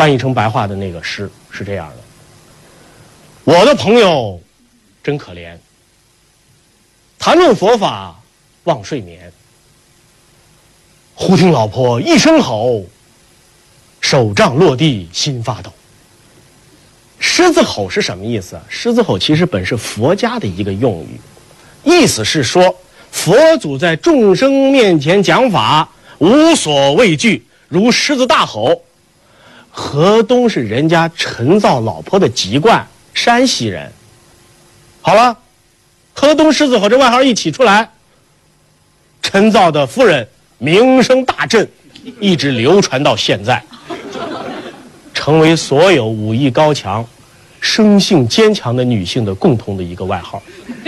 翻译成白话的那个诗是这样的：我的朋友真可怜，谈论佛法忘睡眠，忽听老婆一声吼，手杖落地心发抖。狮子吼是什么意思啊？狮子吼其实本是佛家的一个用语，意思是说佛祖在众生面前讲法无所畏惧，如狮子大吼。河东是人家陈造老婆的籍贯，山西人。好了，河东狮子吼这外号一起出来，陈造的夫人名声大振，一直流传到现在，成为所有武艺高强、生性坚强的女性的共同的一个外号。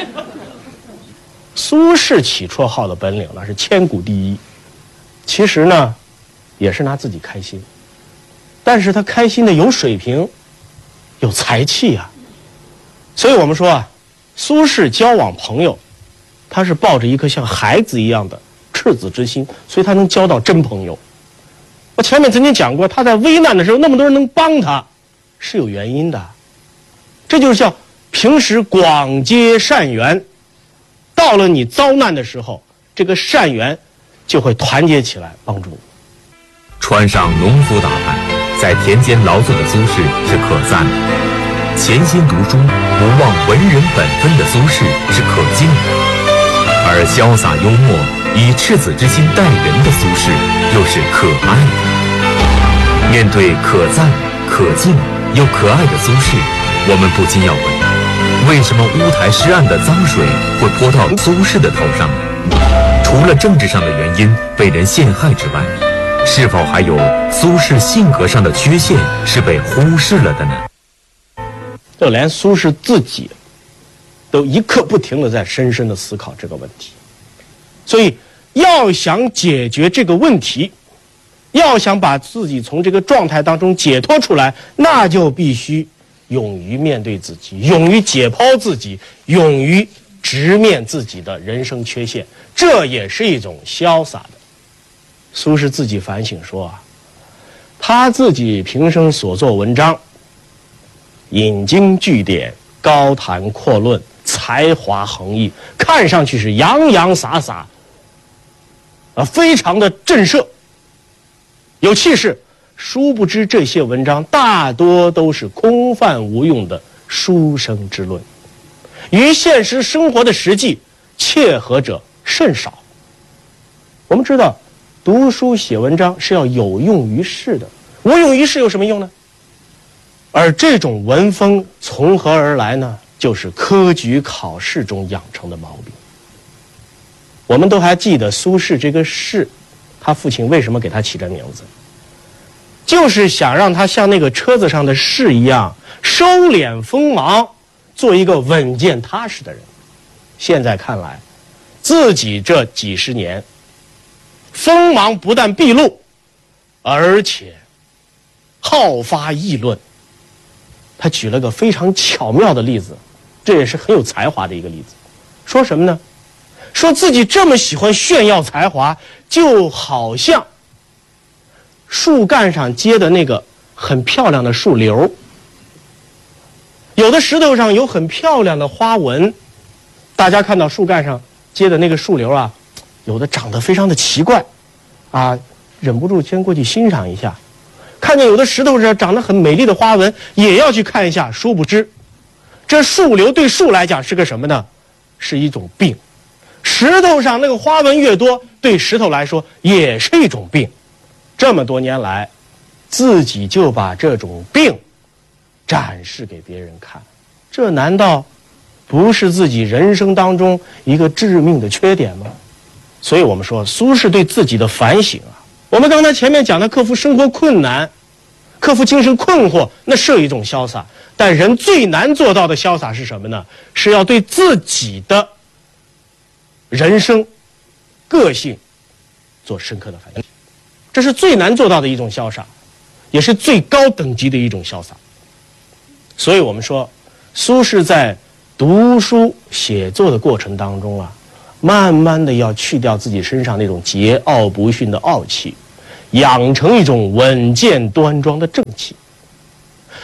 苏轼起绰号的本领那是千古第一，其实呢，也是拿自己开心，但是他开心的有水平，有才气啊。所以我们说啊，苏轼交往朋友，他是抱着一颗像孩子一样的赤子之心，所以他能交到真朋友。我前面曾经讲过，他在危难的时候那么多人能帮他，是有原因的。这就是叫平时广结善缘，到了你遭难的时候，这个善缘就会团结起来帮助你。 穿上农夫打扮，在田间劳作的苏轼是可赞的；潜心读书，不忘文人本分的苏轼是可敬的；而潇洒幽默，以赤子之心待人的苏轼又是可爱的。面对可赞、可敬又可爱的苏轼，我们不禁要问：为什么乌台诗案的脏水会泼到苏轼的头上呢？除了政治上的原因被人陷害之外，是否还有苏轼性格上的缺陷是被忽视了的呢？ 就连苏轼自己都一刻不停地在深深地思考这个问题。所以要想解决这个问题，要想把自己从这个状态当中解脱出来，那就必须勇于面对自己，勇于解剖自己，勇于直面自己的人生缺陷，这也是一种潇洒的。苏轼自己反省说啊，他自己平生所作文章，引经据典，高谈阔论，才华横溢，看上去是洋洋洒洒，非常的震慑，有气势。殊不知这些文章大多都是空泛无用的书生之论，与现实生活的实际切合者甚少。我们知道读书写文章是要有用于世的，无用于世有什么用呢？而这种文风从何而来呢？就是科举考试中养成的毛病。我们都还记得苏轼这个轼，他父亲为什么给他起这名字，就是想让他像那个车子上的轼一样收敛锋芒，做一个稳健踏实的人。现在看来，自己这几十年锋芒不但毕露，而且好发议论。他举了个非常巧妙的例子，这也是很有才华的一个例子。说什么呢？说自己这么喜欢炫耀才华，就好像树干上结的那个很漂亮的树瘤，有的石头上有很漂亮的花纹，大家看到树干上结的那个树瘤啊，有的长得非常的奇怪啊，忍不住先过去欣赏一下。看见有的石头上长得很美丽的花纹，也要去看一下。殊不知这树瘤对树来讲是个什么呢？是一种病。石头上那个花纹越多，对石头来说也是一种病。这么多年来，自己就把这种病展示给别人看，这难道不是自己人生当中一个致命的缺点吗？所以我们说苏轼对自己的反省啊，我们刚才前面讲的克服生活困难，克服精神困惑，那是一种潇洒。但人最难做到的潇洒是什么呢？是要对自己的人生个性做深刻的反省，这是最难做到的一种潇洒，也是最高等级的一种潇洒。所以我们说苏轼在读书写作的过程当中啊，慢慢的要去掉自己身上那种桀骜不驯的傲气，养成一种稳健端庄的正气。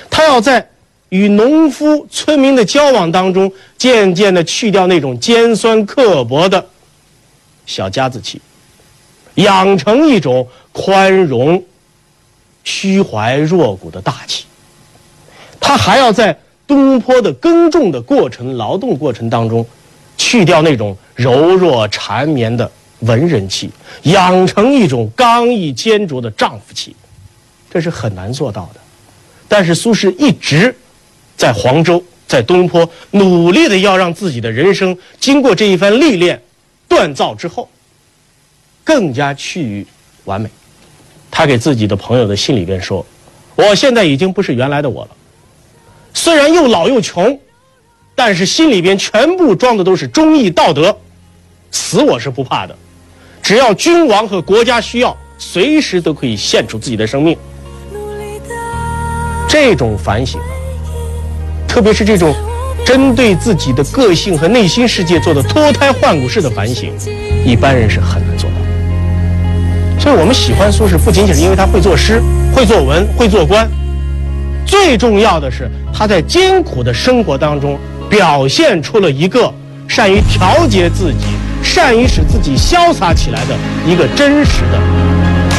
他要在与农夫、村民的交往当中，渐渐地去掉那种尖酸刻薄的小家子气，养成一种宽容、虚怀若谷的大气。他还要在东坡的耕种的过程、劳动过程当中，去掉那种柔弱缠绵的文人气，养成一种刚毅坚卓的丈夫气，这是很难做到的。但是苏轼一直在黄州、在东坡努力的要让自己的人生经过这一番历练、锻造之后，更加趋于完美。他给自己的朋友的信里边说：“我现在已经不是原来的我了，虽然又老又穷，但是心里边全部装的都是忠义道德，死我是不怕的。只要君王和国家需要，随时都可以献出自己的生命。”这种反省，特别是这种针对自己的个性和内心世界做的脱胎换骨式的反省，一般人是很难做到的。所以我们喜欢苏轼，不仅仅是因为他会作诗、会作文、会做官，最重要的是他在艰苦的生活当中表现出了一个善于调节自己、善于使自己潇洒起来的一个真实的